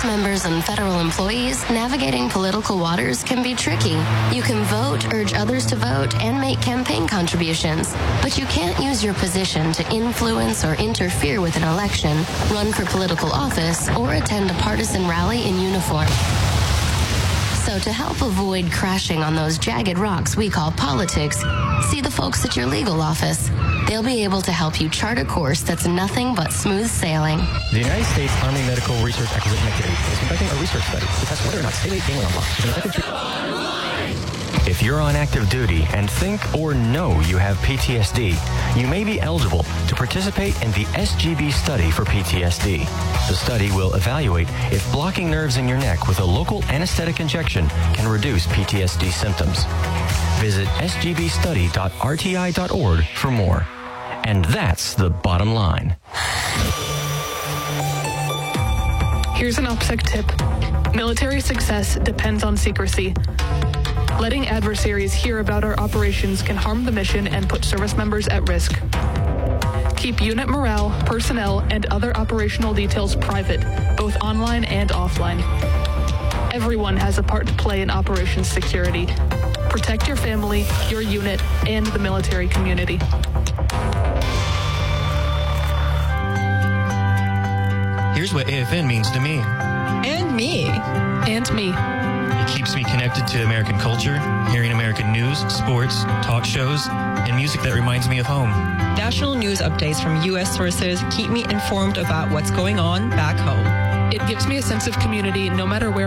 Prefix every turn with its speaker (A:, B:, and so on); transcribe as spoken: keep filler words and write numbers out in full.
A: members and federal employees, navigating political waters can be tricky. You can vote, urge others to vote, and make campaign contributions, but you can't use your position to influence or interfere with an election, run for political office, or attend a partisan rally in uniform. So to help avoid crashing on those jagged rocks we call politics, see the folks at your legal office. They'll be able to help you chart a course that's nothing but smooth sailing.
B: The United States Army Medical Research Acquisition Activity is conducting a research study to test whether or not state-aid ganglia unlock is an effective treatment. If you're on active duty and think or know you have P T S D, you may be eligible to participate in the S G B study for P T S D. The study will evaluate if blocking nerves in your neck with a local anesthetic injection can reduce P T S D symptoms. Visit s g b study dot r t i dot org for more. And that's the bottom line.
C: Here's an OPSEC tip. Military success depends on secrecy. Letting adversaries hear about our operations can harm the mission and put service members at risk. Keep unit morale, personnel, and other operational details private, both online and offline. Everyone has a part to play in operations security. Protect your family, your unit, and the military community.
D: Here's what A F N means to me.
E: And me.
C: And me.
D: It keeps me connected to American culture, hearing American news, sports, talk shows, and music that reminds me of home.
E: National news updates from U S sources keep me informed about what's going on back home.
C: It gives me a sense of community no matter where